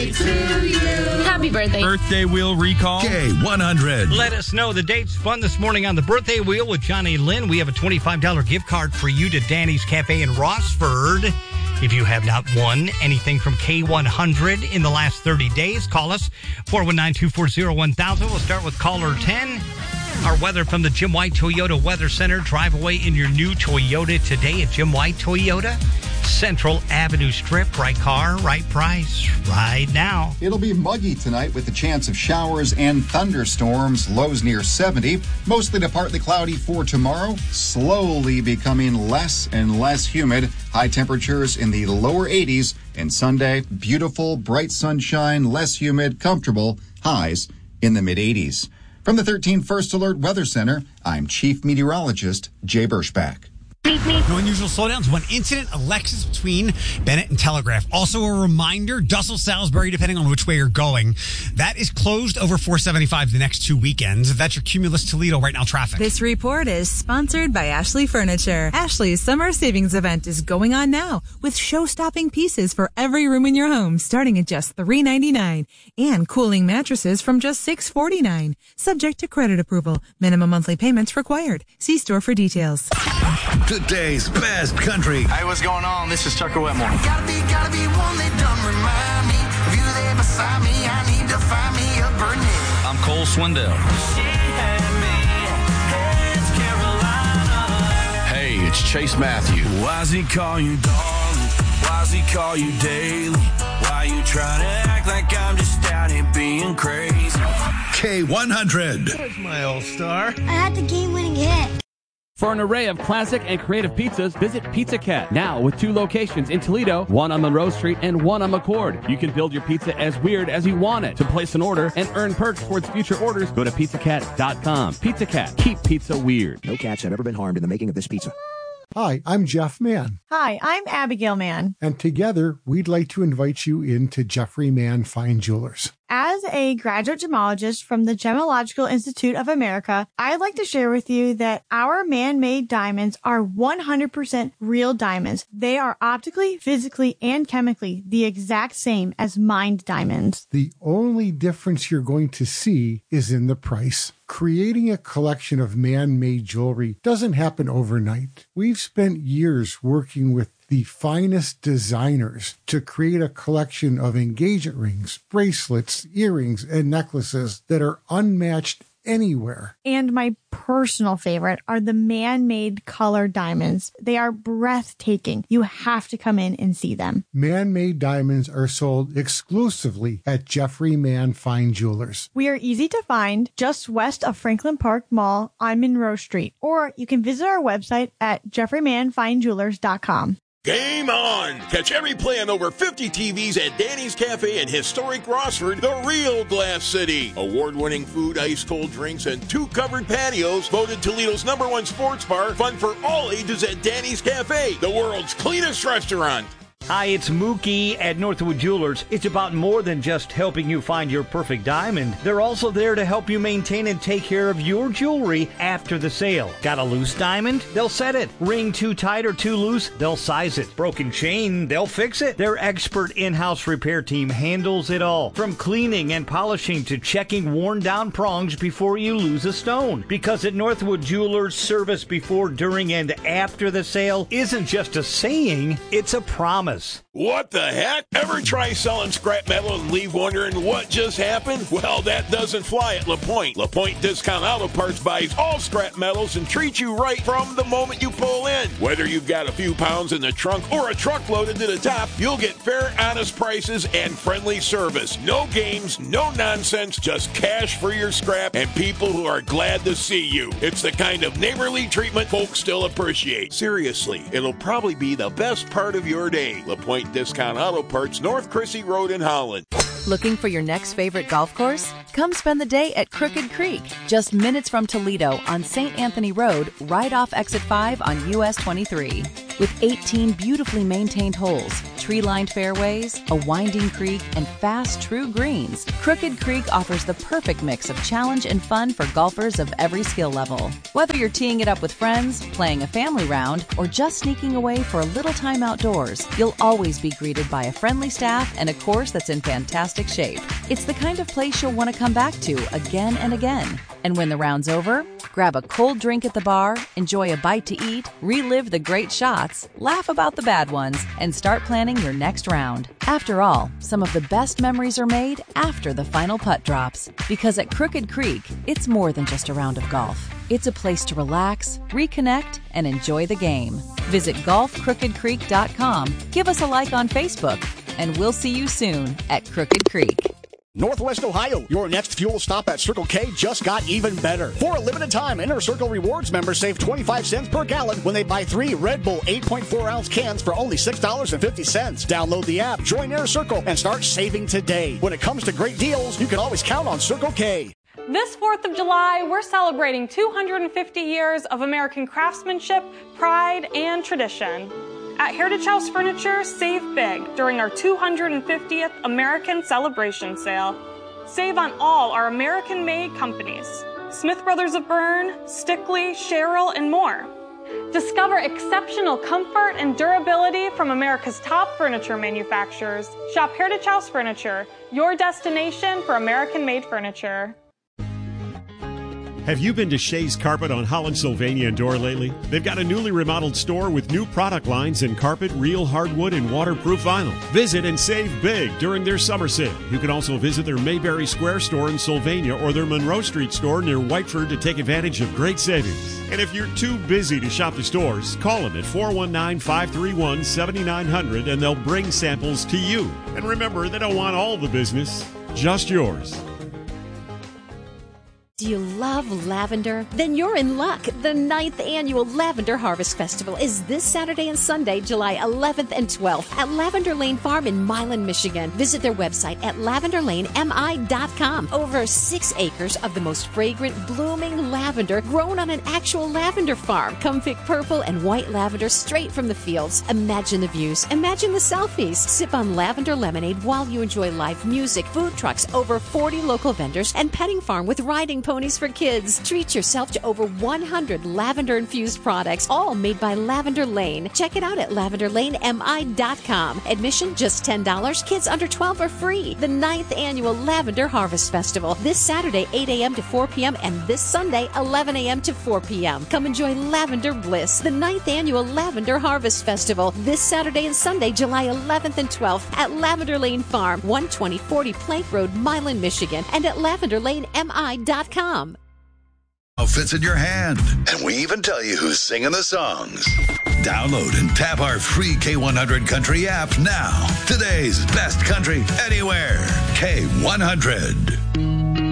to you. Happy birthday. Birthday wheel recall. K100. Let us know the dates. Fun this morning on the birthday wheel with Johnny Lynn. We have a $25 gift card for you to Danny's Cafe in Rossford. If you have not won anything from K100 in the last 30 days, call us 419-240-1000. We'll start with caller 10. Our weather from the Jim White Toyota Weather Center. Drive away in your new Toyota today at Jim White Toyota. Central Avenue Strip. Right car, right price, right now. It'll be muggy tonight with a chance of showers and thunderstorms. Lows near 70. Mostly to partly cloudy for tomorrow. Slowly becoming less and less humid. High temperatures in the lower 80s. And Sunday, beautiful, bright sunshine, less humid, comfortable. Highs in the mid-80s. From the 13 First Alert Weather Center, I'm Chief Meteorologist Jay Berschbach. No unusual slowdowns. One incident, Alexis between Bennett and Telegraph. Also a reminder, Dussel, Salisbury, depending on which way you're going, that is closed over 475 the next 2 weekends. That's your Cumulus Toledo right now traffic. This report is sponsored by Ashley Furniture. Ashley's summer savings event is going on now with show-stopping pieces for every room in your home starting at just $3.99 and cooling mattresses from just $6.49. Subject to credit approval. Minimum monthly payments required. See store for details. Today's best country. Hey, what's going on? This is Tucker Wetmore. Gotta be one that don't remind me of you there beside me. I need to find me a Burnett. I'm Cole Swindell. Hey, it's Chase Matthew. Why's he call you darling? Why's he call you daily? Why you trying to act like I'm just out here being crazy? K100. There's my all-star. I had the game-winning hit. For an array of classic and creative pizzas, visit Pizza Cat. Now with 2 locations in Toledo, one on Monroe Street and one on McCord. You can build your pizza as weird as you want it. To place an order and earn perks towards future orders, go to pizzacat.com. Pizza Cat. Keep pizza weird. No cats have ever been harmed in the making of this pizza. Hi, I'm Jeff Mann. Hi, I'm Abigail Mann. And together, we'd like to invite you into Jeffrey Mann Fine Jewelers. As a graduate gemologist from the Gemological Institute of America, I'd like to share with you that our man-made diamonds are 100% real diamonds. They are optically, physically, and chemically the exact same as mined diamonds. The only difference you're going to see is in the price. Creating a collection of man-made jewelry doesn't happen overnight. We've spent years working with the finest designers to create a collection of engagement rings, bracelets, earrings, and necklaces that are unmatched anywhere. And my personal favorite are the man-made color diamonds. They are breathtaking. You have to come in and see them. Man-made diamonds are sold exclusively at Jeffrey Mann Fine Jewelers. We are easy to find just west of Franklin Park Mall on Monroe Street. Or you can visit our website at jeffreymannfinejewelers.com. Game on! Catch every play on over 50 TVs at Danny's Cafe in historic Rossford, the real Glass City. Award-winning food, ice-cold drinks, and 2 covered patios. Voted Toledo's #1 sports bar. Fun for all ages at Danny's Cafe, the world's cleanest restaurant. Hi, it's Mookie at Northwood Jewelers. It's about more than just helping you find your perfect diamond. They're also there to help you maintain and take care of your jewelry after the sale. Got a loose diamond? They'll set it. Ring too tight or too loose? They'll size it. Broken chain? They'll fix it. Their expert in-house repair team handles it all. From cleaning and polishing to checking worn down prongs before you lose a stone. Because at Northwood Jewelers, service before, during, and after the sale isn't just a saying, it's a promise. What the heck? Ever try selling scrap metal and leave wondering what just happened? Well, that doesn't fly at LaPointe. LaPointe Discount Auto Parts buys all scrap metals and treats you right from the moment you pull in. Whether you've got a few pounds in the trunk or a truck loaded to the top, you'll get fair, honest prices and friendly service. No games, no nonsense, just cash for your scrap and people who are glad to see you. It's the kind of neighborly treatment folks still appreciate. Seriously, it'll probably be the best part of your day. LaPointe Discount Auto Parts, North Chrissy Road in Holland. Looking for your next favorite golf course? Come spend the day at Crooked Creek, just minutes from Toledo on St. Anthony Road, right off Exit 5 on US 23. With 18 beautifully maintained holes, tree-lined fairways, a winding creek, and fast, true greens, Crooked Creek offers the perfect mix of challenge and fun for golfers of every skill level. Whether you're teeing it up with friends, playing a family round, or just sneaking away for a little time outdoors, you'll always be greeted by a friendly staff and a course that's in fantastic shape. It's the kind of place you'll want to come back to again and again. And when the round's over, grab a cold drink at the bar, enjoy a bite to eat, relive the great shots, laugh about the bad ones, and start planning your next round. After all, some of the best memories are made after the final putt drops. Because at Crooked Creek, it's more than just a round of golf. It's a place to relax, reconnect, and enjoy the game. Visit golfcrookedcreek.com, give us a like on Facebook, and we'll see you soon at Crooked Creek. Northwest Ohio, your next fuel stop at Circle K just got even better. For a limited time, Inner Circle Rewards members save 25 cents per gallon when they buy 3 Red Bull 8.4-ounce cans for only $6.50. Download the app, join Inner Circle, and start saving today. When it comes to great deals, you can always count on Circle K. This 4th of July, we're celebrating 250 years of American craftsmanship, pride, and tradition. At Heritage House Furniture, save big during our 250th American Celebration Sale. Save on all our American-made companies: Smith Brothers of Bern, Stickley, Sherrill, and more. Discover exceptional comfort and durability from America's top furniture manufacturers. Shop Heritage House Furniture, your destination for American-made furniture. Have you been to Shea's Carpet on Holland, Sylvania and Door lately? They've got a newly remodeled store with new product lines in carpet, real hardwood, and waterproof vinyl. Visit and save big during their summer sale. You can also visit their Mayberry Square store in Sylvania or their Monroe Street store near Whiteford to take advantage of great savings. And if you're too busy to shop the stores, call them at 419-531-7900 and they'll bring samples to you. And remember, they don't want all the business, just yours. Do you love lavender? Then you're in luck. The 9th Annual Lavender Harvest Festival is this Saturday and Sunday, July 11th and 12th at Lavender Lane Farm in Milan, Michigan. Visit their website at lavenderlanemi.com. Over 6 acres of the most fragrant, blooming lavender grown on an actual lavender farm. Come pick purple and white lavender straight from the fields. Imagine the views. Imagine the selfies. Sip on lavender lemonade while you enjoy live music, food trucks, over 40 local vendors, and petting farm with riding ponies for kids. Treat yourself to over 100 lavender-infused products, all made by Lavender Lane. Check it out at lavenderlanemi.com. Admission just $10. Kids under 12 are free. The 9th Annual Lavender Harvest Festival. This Saturday, 8 a.m. to 4 p.m. and this Sunday, 11 a.m. to 4 p.m. Come enjoy Lavender Bliss. The 9th Annual Lavender Harvest Festival. This Saturday and Sunday, July 11th and 12th at Lavender Lane Farm, 12040 Plank Road, Milan, Michigan, and at lavenderlanemi.com. Fits in your hand, and we even tell you who's singing the songs. Download and tap our free K100 Country app now. Today's best country anywhere. K100.